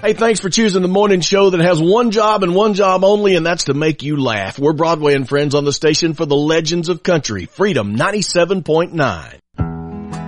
Hey, thanks for choosing the morning show that has one job and one job only, and that's to make you laugh. We're Broadway and Friends on the station for the legends of country. Freedom 97.9.